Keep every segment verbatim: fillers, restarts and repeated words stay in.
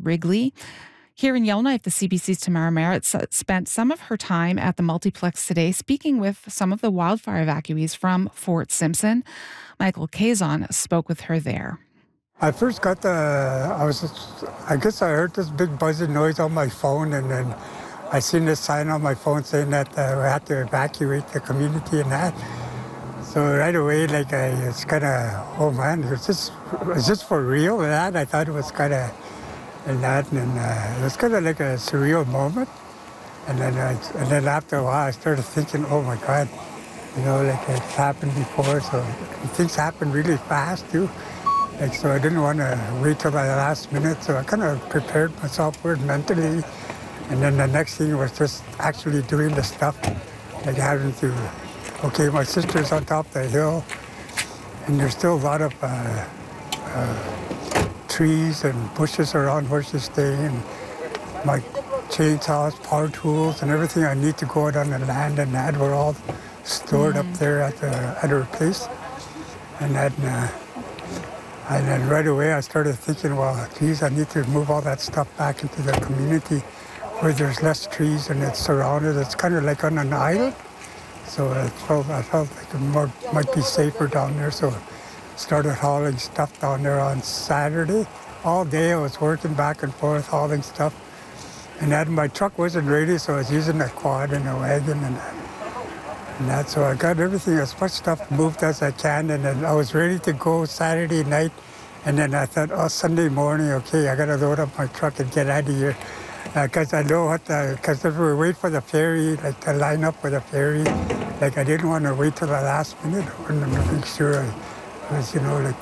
Wrigley. Here in Yellowknife, the C B C's Tamara Merritt s- spent some of her time at the multiplex today speaking with some of the wildfire evacuees from Fort Simpson. Michael Kazon spoke with her there. I first got the, I was, I guess I heard this big buzzing noise on my phone, and then I seen this sign on my phone saying that uh, we had to evacuate the community and that. So right away, like, I, it's kind of, oh man, is this, is this for real and that? I thought it was kind of, and that, and uh, it was kind of like a surreal moment. And then, I, and then after a while, I started thinking, oh my God, you know, like it's happened before, so things happen really fast too. Like, so I didn't want to wait till the last minute, so I kind of prepared myself for it mentally. And then the next thing was just actually doing the stuff, like having to, okay, my sister's on top of the hill, and there's still a lot of uh, uh, trees and bushes around where she's staying, and my chainsaws, power tools, and everything I need to go out on the land and that were all stored Mm. up there at, the, at her place. And then, uh, and then right away I started thinking, well, geez, I need to move all that stuff back into the community where there's less trees and it's surrounded. It's kind of like on an island. So I felt, I felt like it more, might be safer down there. So I started hauling stuff down there on Saturday. All day I was working back and forth, hauling stuff. And then my truck wasn't ready, so I was using a quad and a wagon and that. And that, so I got everything, as much stuff moved as I can, and then I was ready to go Saturday night. And then I thought, oh, Sunday morning, okay, I got to load up my truck and get out of here. Because uh, I know what, because if we wait for the ferry, like to line up for the ferry, like I didn't want to wait till the last minute. I wanted to make sure I was, you know, like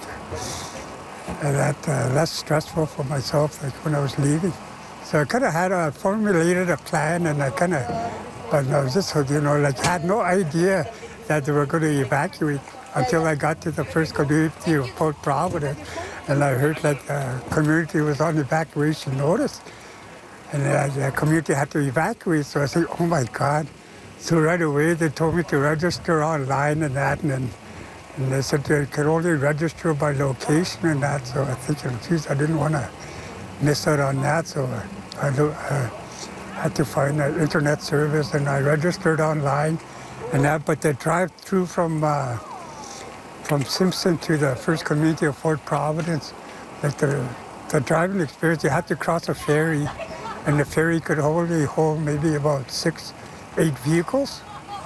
uh, that uh, less stressful for myself, like when I was leaving. So I kind of had a formulated a plan, and I kind of, but I was just, you know, like had no idea that they were going to evacuate until I got to the first community of Port Providence, and I heard like the community was on evacuation notice, and uh, the community had to evacuate. So I said, oh my God! So right away they told me to register online and that, and then, and they said they could only register by location and that. So I think, geez, I didn't want to miss out on that, so I, I uh, had to find an internet service, and I registered online and that. But the drive through from uh, from Simpson to the first community of Fort Providence, like the the driving experience, you had to cross a ferry, and the ferry could only hold maybe about six, eight vehicles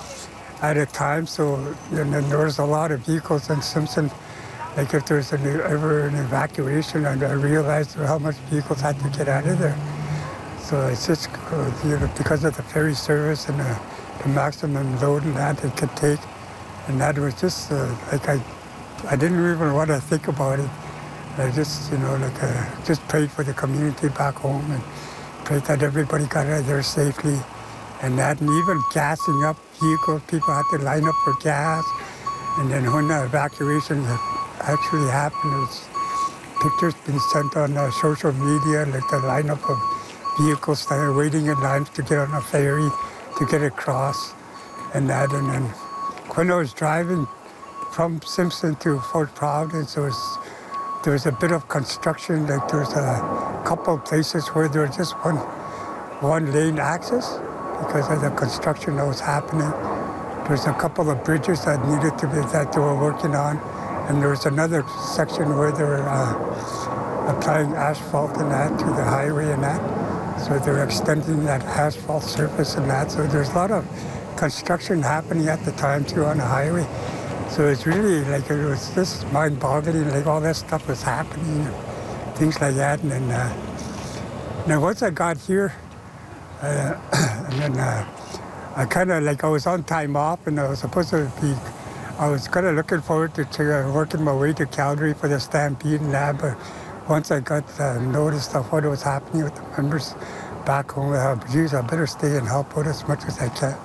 at a time. So and then there was a lot of vehicles in Simpson. Like if there's an, ever an evacuation, and I realized how much vehicles had to get out of there. So it's just uh, you know, because of the ferry service and the, the maximum load and that it could take, and that was just uh, like I, I didn't even want to think about it. I just you know like uh, just prayed for the community back home and prayed that everybody got out of there safely, and that, and even gassing up vehicles, people had to line up for gas, and then when the evacuation actually happened, there was pictures being sent on uh, social media, like the lineup of vehicles that are waiting in lines to get on a ferry to get across, and that. And then when I was driving from Simpson to Fort Providence, there was there was a bit of construction. Like there was a couple of places where there was just one one lane access because of the construction that was happening. There was a couple of bridges that needed to be that they were working on. And there was another section where they were uh, applying asphalt and that to the highway and that. So they're extending that asphalt surface and that. So there's a lot of construction happening at the time too on the highway. So it's really like, it was just mind-boggling, like all that stuff was happening and things like that. And then, uh, now once I got here, uh, and then uh, I kind of like, I was on time off and I was supposed to be I was kind of looking forward to, to uh, working my way to Calgary for the Stampede and that, but once I got uh, notice of what was happening with the members back home, I thought, geez, I better stay and help out as much as I can.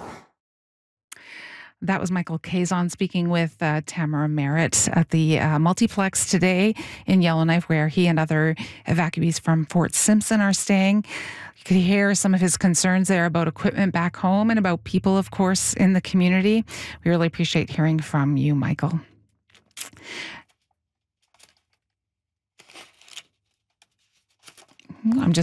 That was Michael Kazon speaking with uh, Tamara Merritt at the uh, multiplex today in Yellowknife, where he and other evacuees from Fort Simpson are staying. You could hear some of his concerns there about equipment back home and about people, of course, in the community. We really appreciate hearing from you, Michael. I'm just